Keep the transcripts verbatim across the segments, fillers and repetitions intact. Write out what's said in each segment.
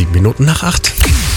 Sieben Minuten nach acht.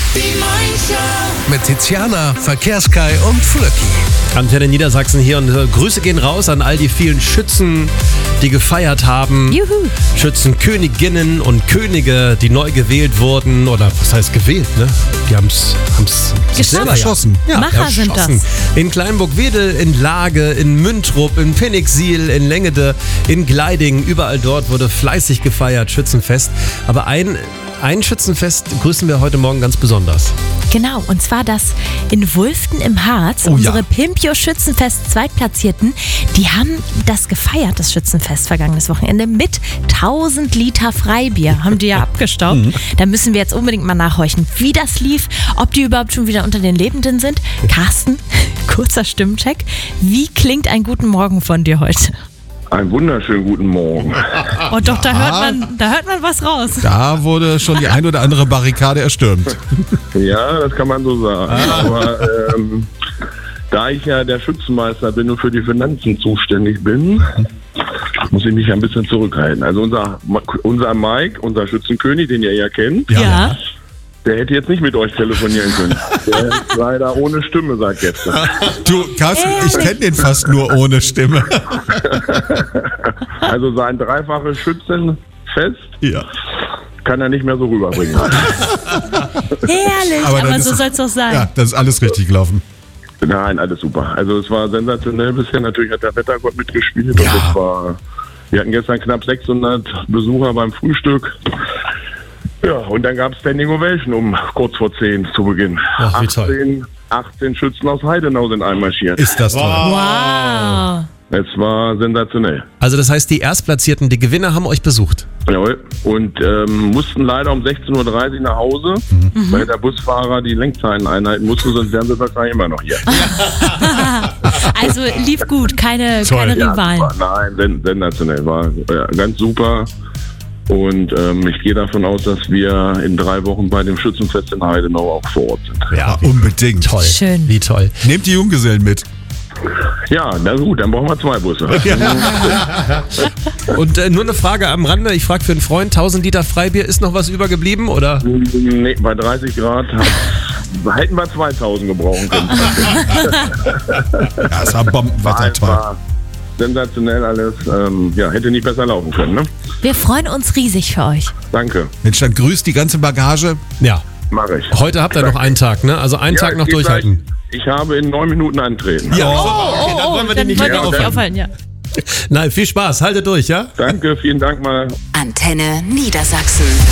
Mit Tiziana, Verkehrskai und Flöcki. Antenne Niedersachsen hier und äh, Grüße gehen raus an all die vielen Schützen, die gefeiert haben. Juhu. Schützenköniginnen und Könige, die neu gewählt wurden. Oder was heißt gewählt, ne? Die haben es selber erschossen. Ja, Macher erschossen. sind das. In Kleinburg-Wedel, in Lage, in Müntrup, in Pinnigsiel, in Lengede, in Gleiding. Überall dort wurde fleißig gefeiert, Schützenfest. Aber ein... Ein Schützenfest grüßen wir heute Morgen ganz besonders. Genau, und zwar das in Wulften im Harz. Oh, Unsere ja. Pimpio Schützenfest Zweitplatzierten, die haben das gefeiert, das Schützenfest vergangenes Wochenende, mit tausend Liter Freibier. Haben die ja abgestaubt. Da müssen wir jetzt unbedingt mal nachhorchen, wie das lief, ob die überhaupt schon wieder unter den Lebenden sind. Carsten, kurzer Stimmcheck. Wie klingt ein Guten Morgen von dir heute? Einen wunderschönen guten Morgen. Oh doch, da hört man, da hört man was raus. Da wurde schon die ein oder andere Barrikade erstürmt. Ja, das kann man so sagen. Aber ähm, da ich ja der Schützenmeister bin und für die Finanzen zuständig bin, muss ich mich ein bisschen zurückhalten. Also unser, unser Mike, unser Schützenkönig, den ihr ja kennt, Ja. der hätte jetzt nicht mit euch telefonieren können. Der ist leider ohne Stimme seit gestern. Du, Carsten, ich kenne den fast nur ohne Stimme. Also sein dreifaches Schützenfest Ja. kann er nicht mehr so rüberbringen. Herrlich, Aber aber, dann so ist- soll es doch sein. Ja, das ist alles richtig gelaufen. Nein, alles super. Also es war sensationell bisher. Natürlich hat der Wettergott mitgespielt. Und es war, wir hatten gestern knapp sechshundert Besucher beim Frühstück. Ja, und dann gab es Standing Ovation um kurz vor zehn zu Beginn. Ach, wie toll. achtzehn, achtzehn Schützen aus Heidenau sind einmarschiert. Ist das toll. Wow. Es war sensationell. Also das heißt, die Erstplatzierten, die Gewinner haben euch besucht. Jawohl. Und ähm, mussten leider um sechzehn Uhr dreißig nach Hause, weil der Busfahrer die Lenkzeiten einhalten musste, sonst wären sie wahrscheinlich immer noch hier. Also lief gut, keine, Toll. keine Ja, Rivalen. super. Nein, sen sensationell. War äh, ganz super. Und ähm, ich gehe davon aus, dass wir in drei Wochen bei dem Schützenfest in Heidenau auch vor Ort sind. Ja, unbedingt. Toll. Schön. Wie toll. Nehmt die Junggesellen mit. Ja, na gut, dann brauchen wir zwei Busse. Und äh, nur eine Frage am Rande. Ich frage für einen Freund, tausend Liter Freibier, ist noch was übergeblieben, oder? Nee, bei dreißig Grad hat, hätten wir zweitausend gebrauchen können. Ja, es war Bombenwetter. Nein, Toll. war sensationell alles. Ähm, ja, hätte nicht besser laufen können, ne? Wir freuen uns riesig für euch. Danke, Mensch, dann grüßt die ganze Bagage. Ja. mache ich. Heute habt ihr noch einen Tag, ne? Also einen Ja, Tag noch es geht durchhalten. gleich. Ich habe in neun Minuten antreten. Ja. Oh, okay, dann oh, wollen wir dann den nicht wollen wir länger dich aufhalten. aufhalten, ja. Nein, viel Spaß. Haltet durch, ja? Danke, vielen Dank mal. Antenne Niedersachsen.